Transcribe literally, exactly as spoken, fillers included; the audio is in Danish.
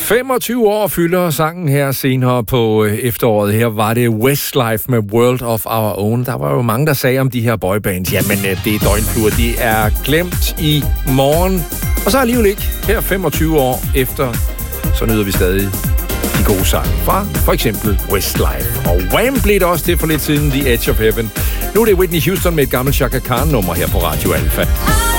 femogtyve år fylder sangen her senere på efteråret. Her var det Westlife med World of Our Own. Der var jo mange, der sagde om de her boybands, jamen det er døgnfluer, de er glemt i morgen. Og så alligevel ikke. Her femogtyve år efter, så nyder vi stadig de gode sange fra for eksempel Westlife. Og Wham blev det også til for lidt siden, The Edge of Heaven. Nu er det Whitney Houston med et gammelt Chaka Khan-nummer her på Radio Alpha.